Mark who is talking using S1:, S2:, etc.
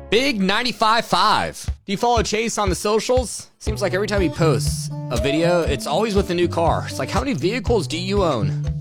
S1: Big 95.5. Do you follow Chase on the socials? Seems like every time he posts a video, it's always with a new car. It's like, how many vehicles do you own?